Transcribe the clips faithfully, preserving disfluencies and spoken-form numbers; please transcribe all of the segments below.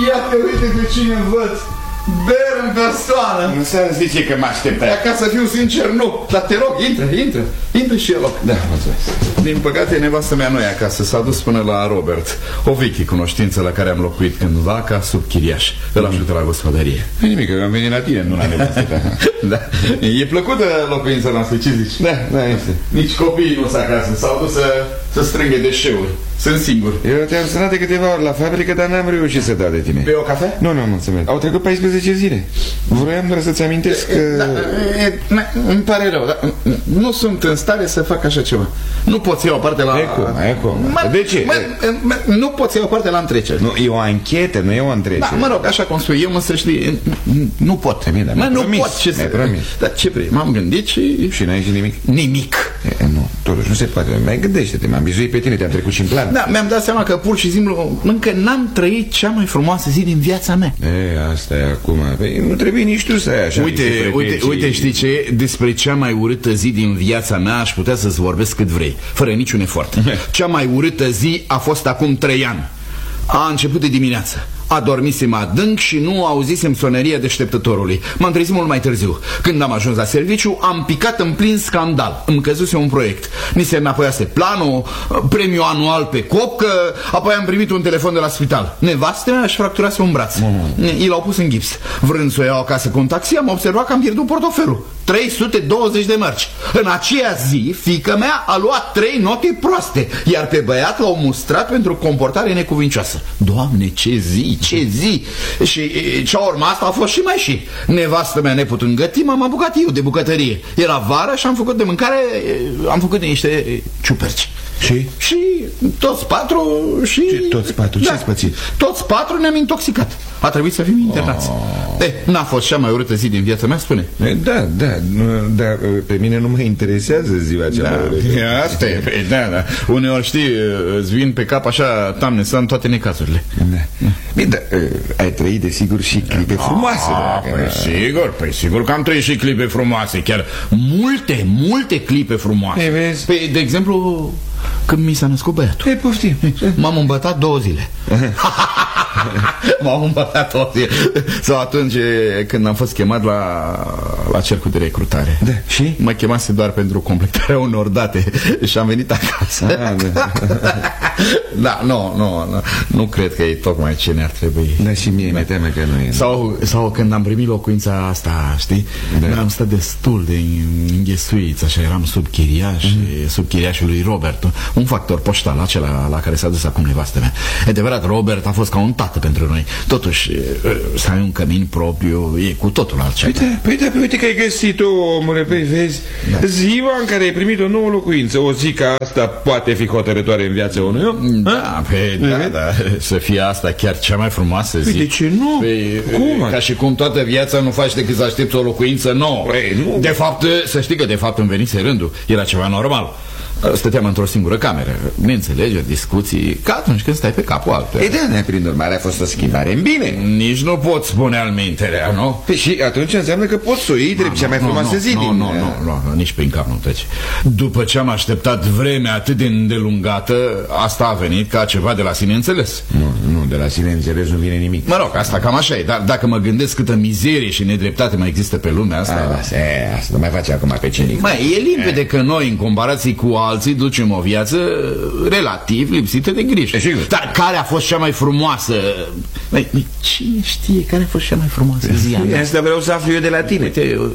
Ia te uite pe cine văd. Ber în persoană. Nu să-mi zice că mă așteptai. Ca să fiu sincer, nu. Dar te rog, intră, intră. Intră și el. Da, mulțumesc. Din păcate, nevastă mea nu e acasă. S-a dus până la Robert, o veche cunoștință la care am locuit cândva ca subchiriaș. Îl ajută la gospodărie. Nu nimic, că am venit la tine, nu la nevastă. Da. E plăcută locuința noastră, ce zici? Da, da, este. Nici copiii nu s-a acasă. S-au dus să, să strângă deșeuri. Sunt singur. Eu te-am sunat de câteva ori la fabrică, dar n-am reușit să dau de tine. Bei o cafea? Nu, nu, mulțumesc. Au trecut paisprezece zile. Vroiam doar să-ți amintesc că... Da, e, îmi pare rău, dar nu sunt în stare să fac așa ceva. Nu pot să iau parte la... E cum, e cum. De ce? Mă, mă, nu pot să iau parte la întreceri. Nu, e o anchetă, nu e o întrecere. Da, mă rog, așa cum spui, eu mă să știi, nu pot. Bine, mă, nu promis, pot ce să... Promis. Dar ce vrei, m-am gândit și... Și n-ai zis nimic? Nimic. E, nu, totuși nu se poate. Mai gândește-te, m-am bizuit pe tine, te-am trecut și în plan. Da, mi-am dat seama că pur și simplu încă n-am trăit cea mai frumoasă zi din viața mea. E, asta e acum. Păi, nu trebuie nici tu să ai așa. Uite, uite, uite, știi ce? Despre cea mai urâtă zi din viața mea aș putea să-ți vorbesc cât vrei, fără niciun efort. Cea mai urâtă zi a fost acum trei ani. A început de dimineață. Adormisem adânc și nu auzisem soneria deșteptătorului. M-am trezit mult mai târziu. Când am ajuns la serviciu, am picat în plin scandal. Îmi căzuse un proiect. Ni se înapoiase planul, premiu anual pe copcă, apoi am primit un telefon de la spital. Nevastă mea își fracturase un braț. I l-au pus în gips. Vrând să o iau acasă cu un taxi, am observat că am pierdut portofelul. trei sute douăzeci de mărci. În aceea zi, fiica mea a luat trei note proaste, iar pe băiat l-au mustrat pentru comportare necuvincioasă. Doamne, ce zi! Ce zi! Și ce-a urmat asta a fost și mai și. Nevastă mea neputând găti, m-am apucat eu de bucătărie. Era vară și am făcut de mâncare, am făcut niște ciuperci. Și? Și toți patru și... Ce toți patru? Da, Ce-ați pățit? toți patru ne-am intoxicat. A trebuit să fim internați. Oh. Eh, n-a fost cea mai urâtă zi din viața mea, spune. Da, da, dar pe mine nu mă interesează ziua cea da, mai urâtă. Asta e, da, da. Uneori, știi, îți vin pe cap așa, Doamne, să am toate necazurile. Da. Bine, dar ai trăit desigur și clipe frumoase. Ah, păi sigur, păi sigur că am trăit și clipe frumoase. Chiar multe, multe clipe frumoase. Ei, vezi? Păi, de exemplu, când mi s-a născut băiatul. Ei, poftim. M-am îmbătat două zile. M-am îmbătat două zile. Sau atunci când am fost chemat la, la cercul de recrutare. Da, și? Mă chemase doar pentru completarea unor date și am venit acasă. Ah, da. Da, nu, nu, nu, nu cred că e tocmai ce ne-ar trebui. Da, și mie mi-e teamă că nu e. Sau, sau când am primit locuința asta, știi, da. Am stat destul de înghesuiți, așa, eram sub chiriaș, mm-hmm. sub chiriașul lui Robert, un factor poștal, acela la care s-a dus acum nevastă mea. E adevărat, Robert a fost ca un tată pentru noi. Totuși, să ai un cămin propriu e cu totul altceva. Păi da, păi da, păi uite că ai găsit-o, omule, păi vezi, da. Ziua în care ai primit o nouă locuință, o zi ca asta poate fi hotărătoare în viața unui om? Da, pe, da, da, să fie asta chiar cea mai frumoasă zi. Păi de ce nu? Păi, cum? Ca și cum toată viața nu faci decât să aștepți o locuință nouă. Păi, nu. De fapt, să știi că de fapt îmi venise rândul. Era ceva normal. Stăteam într-o singură cameră, neînțelegeri, discuții, ca atunci când stai pe capul altuia. E da, prin urmare a fost o schimbare în bine. Nici nu pot spune alminterea, nu? Păi și atunci înseamnă că poți să o iei drept cea mai frumoasă zi din... Nu, nu, nu, nu, nici prin cap nu trece. După ce am așteptat vremea atât de îndelungată, asta a venit ca ceva de la sine înțeles. Nu, nu, de la sine înțeles nu vine nimic. Mă rog, asta cam așa e, dar dacă mă gândesc câtă mizerie și nedreptate mai există pe lumea asta... A, asta, e, asta nu mai face acum pe cinic. Mai e limpede că noi, în comparație cu alții, ducem o viață relativ lipsită de grijă. Dar care a fost cea mai frumoasă? Băi, cine știe care a fost cea mai frumoasă zi a mea? Asta vreau să aflu eu de la tine.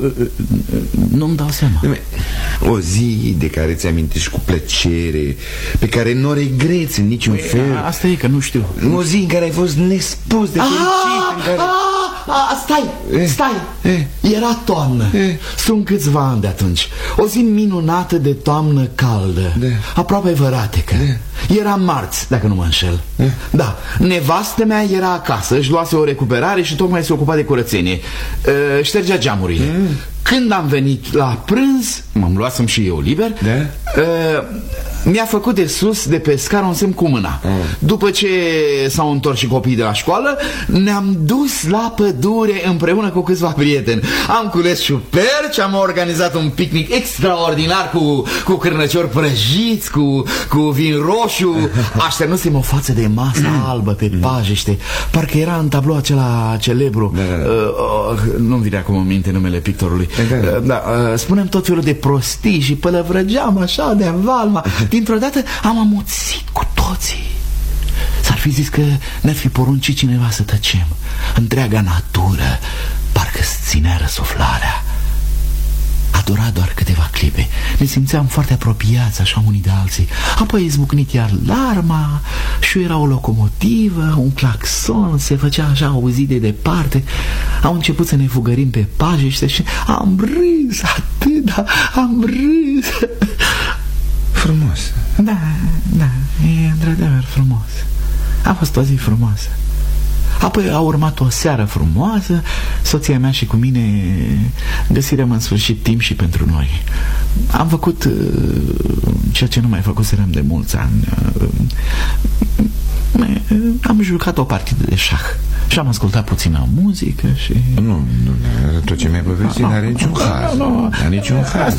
Nu-mi dau seama. O zi de care ți amintești cu plăcere, pe care nu o regreți în niciun fel. Asta e că nu știu. O zi în care ai fost nespus de fericit, în care... A, stai, e, stai e. Era toamnă e. Sunt câțiva ani de atunci. O zi minunată de toamnă caldă de. Aproape văratecă de. Era marți, dacă nu mă înșel e. Da, nevastă mea era acasă. Își luase o recuperare și tocmai se ocupa de curățenie. uh, Ștergea geamurile mm. Când am venit la prânz, mă luasem și eu liber de. Uh, mi-a făcut de sus, de pe scară, un semn cu mâna. mm. După ce s-au întors și copiii de la școală, ne-am dus la pădure împreună cu câțiva prieteni. Am cules șuperci, am organizat un picnic extraordinar cu, cu cârnăciori prăjiți, cu, cu vin roșu. Așternusem o față de masă albă pe pajește. Parcă era în tablou acela celebru. da, da, da. Uh, uh, Nu-mi vine acum în minte numele pictorului. da, da. Uh, da, uh, Spunem tot felul de prostii și pălăvrăgeam așa de valma. Dintr-o dată am amuțit cu toții. S-ar fi zis că ne-ar fi poruncit cineva să tăcem. Întreaga natură parcă-ți ținea răsuflarea. A durat doar câteva clipe. Ne simțeam foarte apropiați așa unii de alții. Apoi izbucnit iar larma și era o locomotivă, un claxon se făcea așa auzit de departe. Am început să ne fugărim pe pajește și am râs atât, da, am râs. Frumos. Da, da, e într-adevăr frumos. A fost o zi frumoasă. Apoi a urmat o seară frumoasă. Soția mea și cu mine găsirăm în sfârșit timp și pentru noi. Am făcut uh, ceea ce nu mai făcuserăm de mulți ani. uh, Am jucat o partidă de șah și am ascultat puțină muzică și... Nu, nu, tot ce mi-ai povestit n-are niciun haz. N-are niciun haz.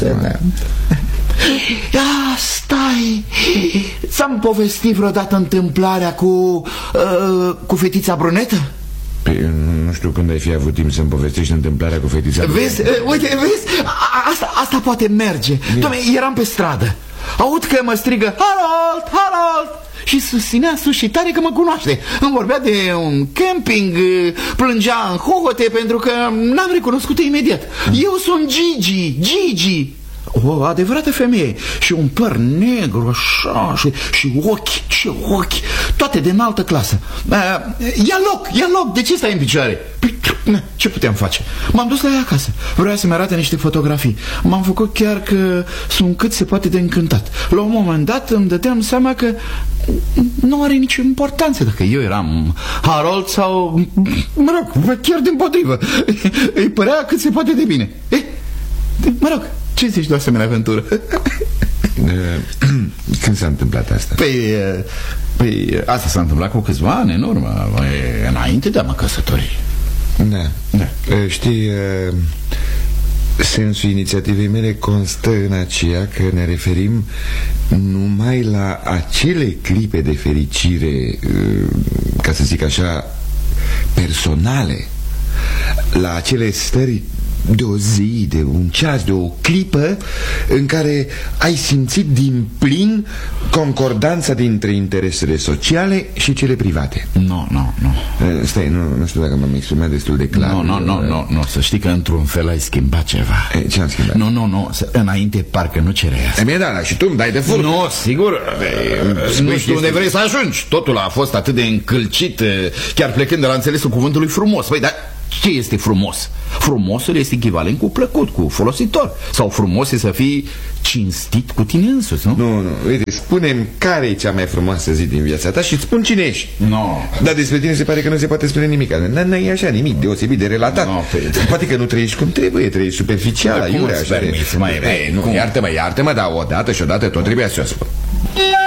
Ia, stai! Ți-am povestit vreodată întâmplarea cu uh, cu fetița brunetă? Păi, nu știu când ai fi avut timp să-mi povestești întâmplarea cu fetița brunetă. Vezi, uh, uite, vezi, A, asta, asta poate merge. Doamne, eram pe stradă. Aud că mă strigă Harold, Harold! Și susținea sus și tare că mă cunoaște. Îmi vorbea de un camping, plângea în hohote pentru că n-am recunoscut-o imediat. Eu sunt Gigi, Gigi. O adevărată femeie. Și un păr negru așa și, și ochi, ce ochi, toate de înaltă clasă. Ia loc, ia loc, de ce stai în picioare? Ce puteam face? M-am dus la ea acasă. Vreau să-mi arate niște fotografii. M-am făcut chiar că sunt cât se poate de încântat. La un moment dat îmi dădeam seama că nu are nicio importanță dacă eu eram Harold sau, mă rog, chiar dimpotrivă. Îi părea cât se poate de bine. Eh, mă rog, ce zici de o asemenea aventură? Când s-a întâmplat asta? Păi, păi asta s-a întâmplat cu câțiva ani în urmă, înainte de a mă căsători. Da, da. Știi, sensul inițiativei mele constă în aceea că ne referim numai la acele clipe de fericire, ca să zic așa, personale, la acele stări de o zi, de un ceas, de o clipă în care ai simțit din plin concordanța dintre interesele sociale și cele private. Nu, nu, nu. Stai, nu, nu știu dacă m-am exprimat destul de clar. Nu, nu, nu, nu, nu, să știi că într-un fel ai schimbat ceva. E, ce am schimbat? Nu, nu, nu, înainte parcă nu cereai asta. E bine, da, da, și tu îmi dai de furt. Nu, sigur. Nu știu unde vrei să ajungi. Totul a fost atât de încălcit, chiar plecând de la înțelesul cuvântului frumos. Păi, dar ce este frumos? Frumosul este echivalent cu plăcut, cu folositor. Sau frumos e să fii cinstit cu tine însuți, nu? Nu, nu, uite, spune-mi care e cea mai frumoasă zi din viața ta și îți spun cine ești. No. Dar despre tine se pare că nu se poate spune nimic. Nu e așa, nimic deosebit de relatat. No, pe... Poate că nu trăiești cum trebuie, trăiești superficial. Cum îți permiți, mai Iartă-mă, iartă-mă, dar odată și odată tot trebuie să o spun.